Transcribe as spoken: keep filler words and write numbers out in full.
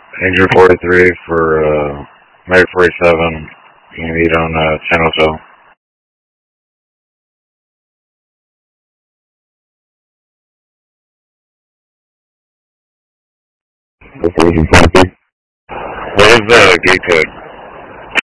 Ranger forty-three for uh, Mary forty-seven. You can meet on uh, Channel Cell. What is the gate code?